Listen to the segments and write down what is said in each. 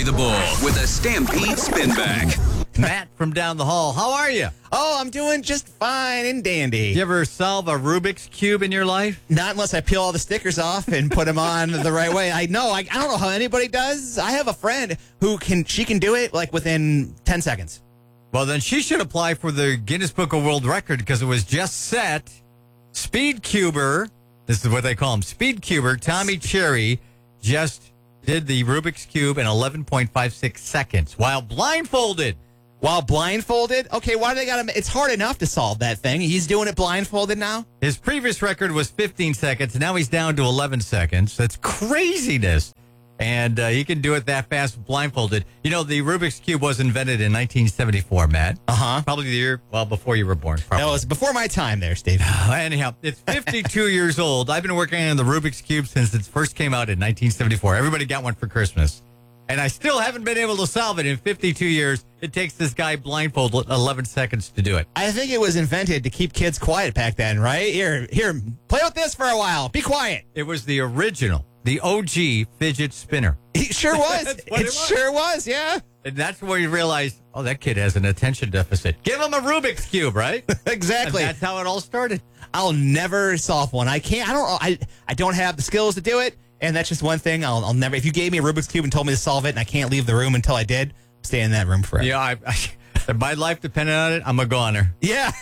Bury the Bull with a Stampede Spin Back. Matt from down the hall. How are you? Oh, I'm doing just fine and dandy. You ever solve a Rubik's Cube in your life? Not unless I peel all the stickers off and put them on the right way. I don't know how anybody does. I have a friend who can do it like within 10 seconds. Well, then she should apply for the Guinness Book of World Record because it was just set. Speed Cuber, this is what they call him, Speed Cuber, Tommy Cherry, just did the Rubik's Cube in 11.56 seconds while blindfolded. While blindfolded? Okay, why do they got him? It's hard enough to solve that thing. He's doing it blindfolded now? His previous record was 15 seconds. Now he's down to 11 seconds. That's craziness. And he can do it that fast blindfolded. You know, the Rubik's Cube was invented in 1974, Matt. Uh-huh. Probably the year, before you were born. Probably. That was before my time there, Steve. Anyhow, it's 52 years old. I've been working on the Rubik's Cube since it first came out in 1974. Everybody got one for Christmas. And I still haven't been able to solve it in 52 years. It takes this guy blindfolded 11 seconds to do it. I think it was invented to keep kids quiet back then, right? Here, play with this for a while. Be quiet. It was the original, the OG fidget spinner. It sure was. It sure was, yeah. And that's where you realize, oh, that kid has an attention deficit. Give him a Rubik's Cube, right? Exactly. And that's how it all started. I'll never solve one. I can't. I don't have the skills to do it. And that's just one thing I'll never. If you gave me a Rubik's Cube and told me to solve it and I can't leave the room until I did, I'm staying in that room forever. Yeah, if my life depended on it, I'm a goner. Yeah.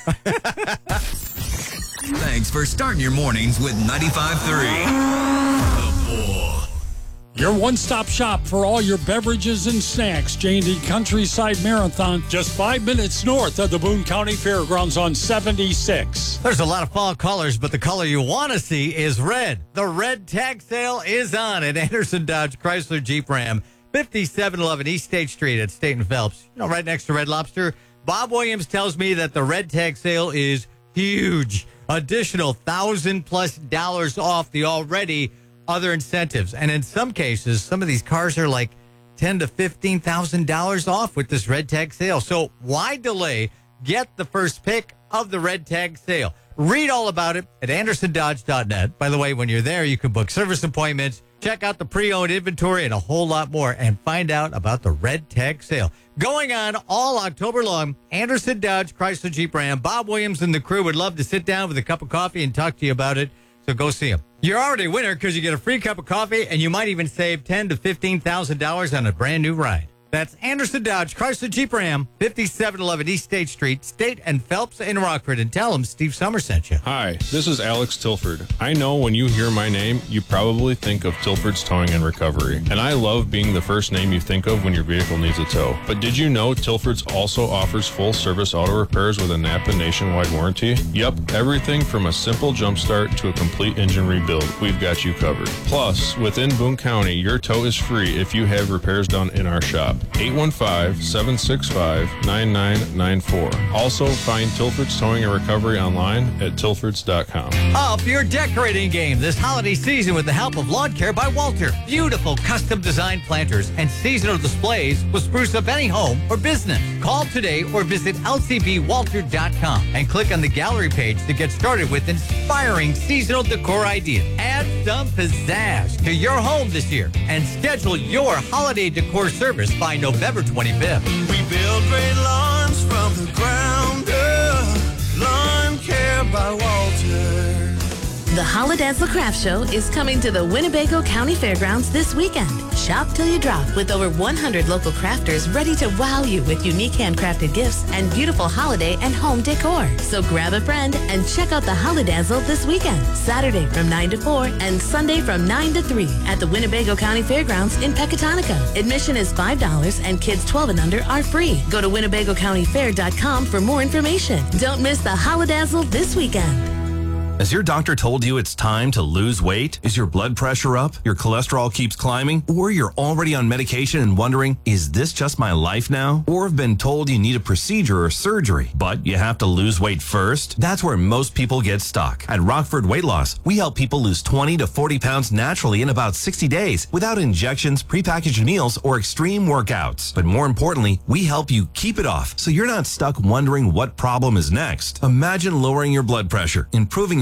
Thanks for starting your mornings with 95.3. The Bull. Your one-stop shop for all your beverages and snacks. J&D Countryside Marathon, just 5 minutes north of the Boone County Fairgrounds on 76. There's a lot of fall colors, but the color you want to see is red. The red tag sale is on at Anderson Dodge Chrysler Jeep Ram, 5711 East State Street at State and Phelps. You know, right next to Red Lobster. Bob Williams tells me that the red tag sale is huge. Additional $1,000+ off the already other incentives. And in some cases, some of these cars are like $10,000 to $15,000 off with this red tag sale. So why delay? Get the first pick of the red tag sale. Read all about it at AndersonDodge.net. By the way, when you're there, you can book service appointments, check out the pre-owned inventory, and a whole lot more, and find out about the red tag sale. Going on all October long, Anderson Dodge Chrysler Jeep Ram. Bob Williams and the crew would love to sit down with a cup of coffee and talk to you about it. So go see them. You're already a winner because you get a free cup of coffee, and you might even save $10,000 to $15,000 on a brand new ride. That's Anderson Dodge Chrysler Jeep Ram, 5711 East State Street, State and Phelps in Rockford. And tell them Steve Summers sent you. Hi, this is Alex Tilford. I know when you hear my name, you probably think of Tilford's Towing and Recovery. And I love being the first name you think of when your vehicle needs a tow. But did you know Tilford's also offers full-service auto repairs with a Napa nationwide warranty? Yep, everything from a simple jump start to a complete engine rebuild. We've got you covered. Plus, within Boone County, your tow is free if you have repairs done in our shop. 815-765-9994. Also, find Tilford's Towing and Recovery online at tilfords.com. Up your decorating game this holiday season with the help of Lawn Care by Walter. Beautiful custom designed planters and seasonal displays will spruce up any home or business. Call today or visit lcbwalter.com and click on the gallery page to get started with inspiring seasonal decor ideas. Add some pizzazz to your home this year and schedule your holiday decor service by November 25th. We build great lawns from the ground up. Lawn Care by Walter. The Holodazzle Craft Show is coming to the Winnebago County Fairgrounds this weekend. Shop till you drop with over 100 local crafters ready to wow you with unique handcrafted gifts and beautiful holiday and home decor. So grab a friend and check out the Holodazzle this weekend, Saturday from 9 to 4 and Sunday from 9 to 3 at the Winnebago County Fairgrounds in Pecatonica. Admission is $5 and kids 12 and under are free. Go to WinnebagoCountyFair.com for more information. Don't miss the Holodazzle this weekend. Has your doctor told you it's time to lose weight? Is your blood pressure up? Your cholesterol keeps climbing? Or you're already on medication and wondering, is this just my life now? Or have been told you need a procedure or surgery, but you have to lose weight first? That's where most people get stuck. At Rockford Weight Loss, we help people lose 20 to 40 pounds naturally in about 60 days without injections, prepackaged meals, or extreme workouts. But more importantly, we help you keep it off so you're not stuck wondering what problem is next. Imagine lowering your blood pressure, improving your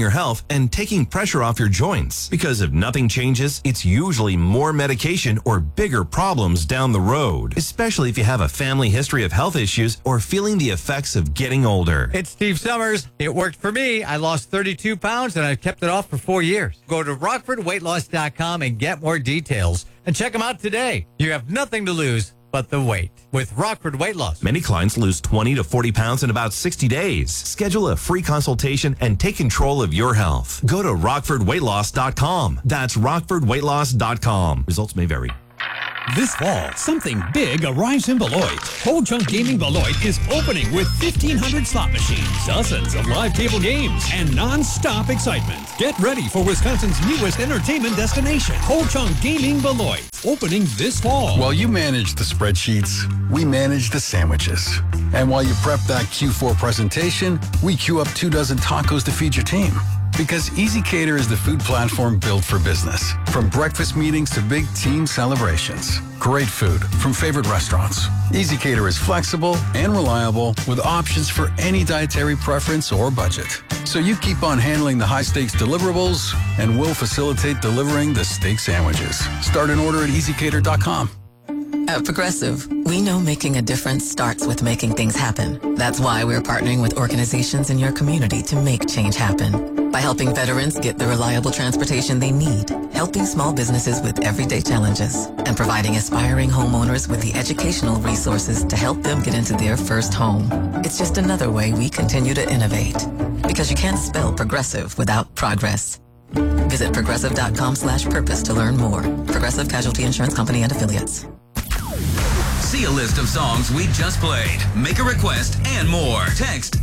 your health and taking pressure off your joints. Because if nothing changes, it's usually more medication or bigger problems down the road, especially if you have a family history of health issues or feeling the effects of getting older. It's Steve Summers. It worked for me. I lost 32 pounds and I've kept it off for 4 years. Go to RockfordWeightLoss.com and get more details. And check them out today. You have nothing to lose but the weight with Rockford Weight Loss. Many clients lose 20 to 40 pounds in about 60 days. Schedule a free consultation and take control of your health. Go to RockfordWeightLoss.com. That's RockfordWeightLoss.com. Results may vary. This fall, something big arrives in Beloit. Whole Junk Gaming Beloit is opening with 1,500 slot machines, dozens of live table games, and non-stop excitement. Get ready for Wisconsin's newest entertainment destination, Whole Junk Gaming Beloit, opening this fall. While you manage the spreadsheets, we manage the sandwiches. And while you prep that Q4 presentation, we queue up 2 dozen tacos to feed your team. Because Easy Cater is the food platform built for business. From breakfast meetings to big team celebrations. Great food from favorite restaurants. Easy Cater is flexible and reliable with options for any dietary preference or budget. So you keep on handling the high-stakes deliverables and we'll facilitate delivering the steak sandwiches. Start an order at easycater.com. At Progressive, we know making a difference starts with making things happen. That's why we're partnering with organizations in your community to make change happen. By helping veterans get the reliable transportation they need, helping small businesses with everyday challenges, and providing aspiring homeowners with the educational resources to help them get into their first home. It's just another way we continue to innovate. Because you can't spell progressive without progress. Visit progressive.com/purpose to learn more. Progressive Casualty Insurance Company and Affiliates. See a list of songs we just played, make a request, and more. Text